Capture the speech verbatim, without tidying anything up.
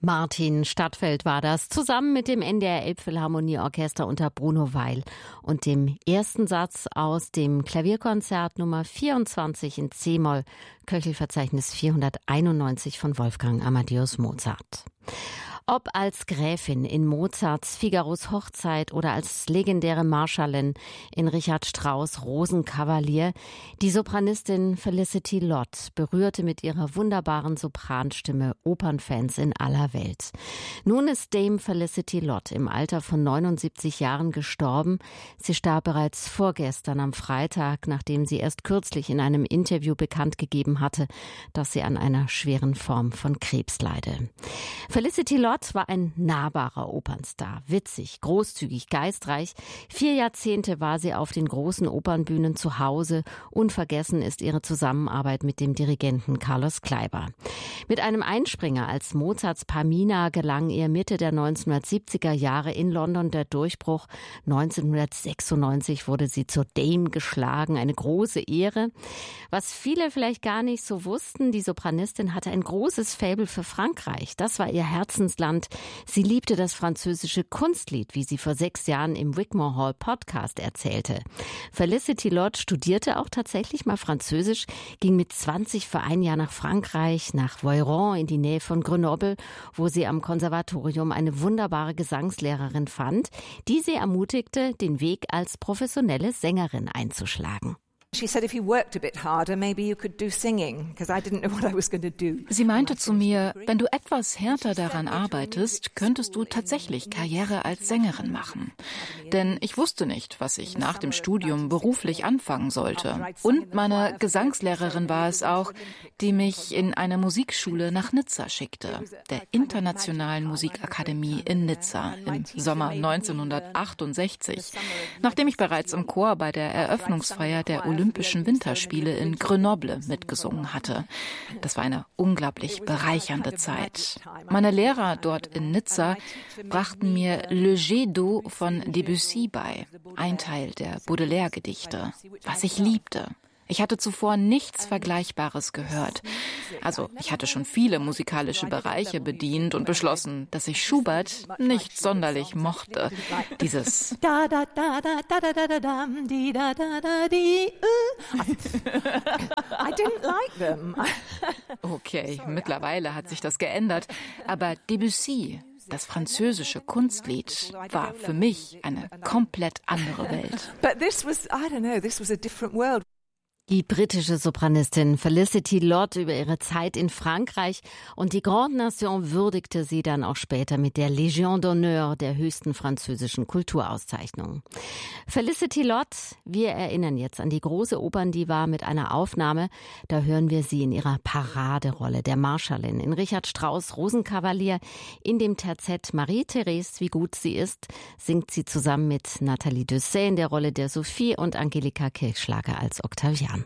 Martin Stadtfeld war das, zusammen mit dem N D R Elbphilharmonieorchester unter Bruno Weil und dem ersten Satz aus dem Klavierkonzert Nummer vierundzwanzig in C-Moll, Köchelverzeichnis vierhunderteinundneunzig von Wolfgang Amadeus Mozart. Ob als Gräfin in Mozarts Figaros Hochzeit oder als legendäre Marschallin in Richard Strauss' Rosenkavalier, die Sopranistin Felicity Lott berührte mit ihrer wunderbaren Sopranstimme Opernfans in aller Welt. Nun ist Dame Felicity Lott im Alter von neunundsiebzig Jahren gestorben. Sie starb bereits vorgestern am Freitag, nachdem sie erst kürzlich in einem Interview bekannt gegeben hatte, dass sie an einer schweren Form von Krebs leide. Felicity Lott war ein nahbarer Opernstar, witzig, großzügig, geistreich. Vier Jahrzehnte war sie auf den großen Opernbühnen zu Hause. Unvergessen ist ihre Zusammenarbeit mit dem Dirigenten Carlos Kleiber. Mit einem Einspringer als Mozarts Pamina gelang ihr Mitte der neunzehnhundertsiebziger Jahre in London der Durchbruch. neunzehnhundertsechsundneunzig wurde sie zur Dame geschlagen, eine große Ehre. Was viele vielleicht gar nicht so wussten, die Sopranistin hatte ein großes Faible für Frankreich. Das war ihr Herzensland. Sie liebte das französische Kunstlied, wie sie vor sechs Jahren im Wigmore Hall Podcast erzählte. Felicity Lott studierte auch tatsächlich mal Französisch, ging mit zwanzig für ein Jahr nach Frankreich, nach Voiron in die Nähe von Grenoble, wo sie am Konservatorium eine wunderbare Gesangslehrerin fand, die sie ermutigte, den Weg als professionelle Sängerin einzuschlagen. Sie meinte zu mir, wenn du etwas härter daran arbeitest, könntest du tatsächlich Karriere als Sängerin machen. Denn ich wusste nicht, was ich nach dem Studium beruflich anfangen sollte. Und meine Gesangslehrerin war es auch, die mich in eine Musikschule nach Nizza schickte, der Internationalen Musikakademie in Nizza im Sommer neunzehnhundertachtundsechzig, nachdem ich bereits im Chor bei der Eröffnungsfeier der Olympischen Winterspiele in Grenoble mitgesungen hatte. Das war eine unglaublich bereichernde Zeit. Meine Lehrer dort in Nizza brachten mir Le Jet d'eau von Debussy bei, ein Teil der Baudelaire-Gedichte, was ich liebte. Ich hatte zuvor nichts Vergleichbares gehört. Also ich hatte schon viele musikalische Bereiche bedient und beschlossen, dass ich Schubert nicht sonderlich mochte. Dieses Okay, mittlerweile hat sich das geändert. Aber Debussy, das französische Kunstlied, war für mich eine komplett andere Welt. But this was, I don't know, this was a different world. Die britische Sopranistin Felicity Lott über ihre Zeit in Frankreich, und die Grande Nation würdigte sie dann auch später mit der Légion d'honneur, der höchsten französischen Kulturauszeichnung. Felicity Lott, wir erinnern jetzt an die große Operndiva mit einer Aufnahme, da hören wir sie in ihrer Paraderolle der Marschallin in Richard Strauss' Rosenkavalier. In dem Terzett Marie-Therese, wie gut sie ist, singt sie zusammen mit Nathalie Dessay in der Rolle der Sophie und Angelika Kirchschlager als Octavian.